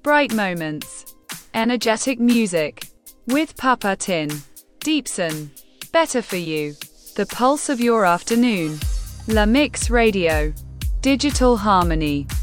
bright moments, energetic music. With Papa Tin. Deepson. Better for you. The pulse of your afternoon. La Mix Radio. Digital Harmony.